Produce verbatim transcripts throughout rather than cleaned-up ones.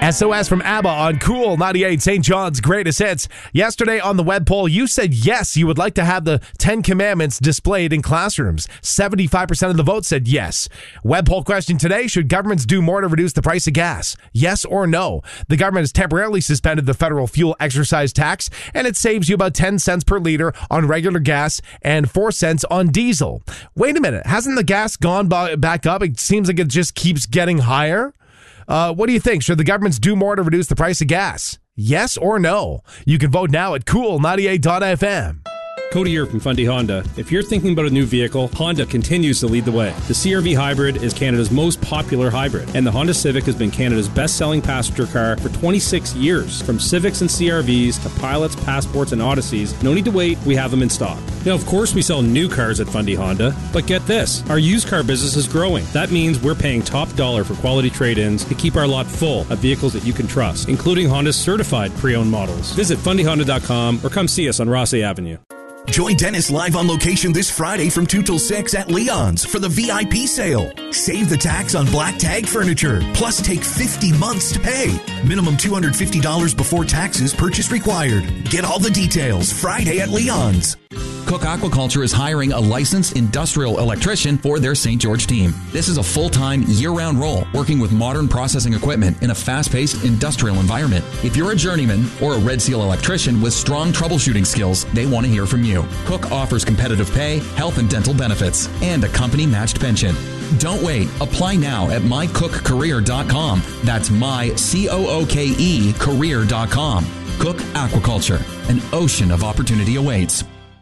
S O S from ABBA on Cool ninety-eight, Saint John's greatest hits. Yesterday on the web poll, you said yes, you would like to have the Ten Commandments displayed in classrooms. seventy-five percent of the vote said yes. Web poll question today, should governments do more to reduce the price of gas? Yes or no? The government has temporarily suspended the federal fuel excise tax, and it saves you about ten cents per liter on regular gas and four cents on diesel. Wait a minute, hasn't the gas gone back up? It seems like it just keeps getting higher. Uh, what do you think? Should the governments do more to reduce the price of gas? Yes or no? You can vote now at cool ninety-eight dot f m. Cody here from Fundy Honda. If you're thinking about a new vehicle, Honda continues to lead the way. The C R V Hybrid is Canada's most popular hybrid, and the Honda Civic has been Canada's best-selling passenger car for twenty-six years. From Civics and C R Vs to Pilots, Passports, and Odysseys, no need to wait, we have them in stock. Now, of course, we sell new cars at Fundy Honda, but get this, our used car business is growing. That means we're paying top dollar for quality trade-ins to keep our lot full of vehicles that you can trust, including Honda's certified pre-owned models. Visit fundy honda dot com or come see us on Rossay Avenue. Join Dennis live on location this Friday from two till six at Leon's for the V I P sale. Save the tax on black tag furniture, plus take fifty months to pay. Minimum two hundred fifty dollars before taxes, purchase required. Get all the details Friday at Leon's. Cook Aquaculture is hiring a licensed industrial electrician for their Saint George team. This is a full-time, year-round role, working with modern processing equipment in a fast-paced industrial environment. If you're a journeyman or a Red Seal electrician with strong troubleshooting skills, they want to hear from you. Cook offers competitive pay, health and dental benefits, and a company-matched pension. Don't wait. Apply now at my cook career dot com. That's my C O O K E career dot com. Cook Aquaculture. An ocean of opportunity awaits.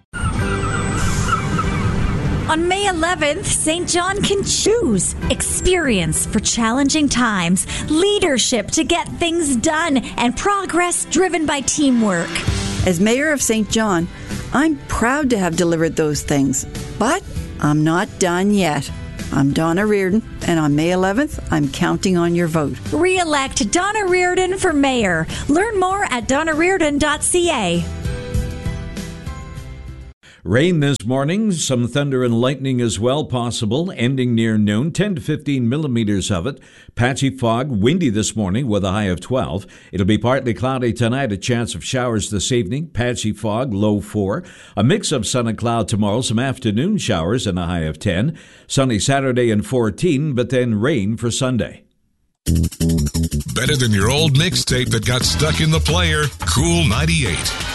On May eleventh, Saint John can choose experience for challenging times, leadership to get things done, and progress driven by teamwork. As mayor of Saint John, I'm proud to have delivered those things, but I'm not done yet. I'm Donna Reardon, and on May eleventh, I'm counting on your vote. Re-elect Donna Reardon for mayor. Learn more at donna reardon dot c a. Rain this morning, some thunder and lightning as well possible, ending near noon, ten to fifteen millimeters of it. Patchy fog, windy this morning with a high of twelve. It'll be partly cloudy tonight, a chance of showers this evening. Patchy fog, low four. A mix of sun and cloud tomorrow, some afternoon showers and a high of ten. Sunny Saturday and fourteen, but then rain for Sunday. Better than your old mixtape that got stuck in the player. Cool ninety-eight.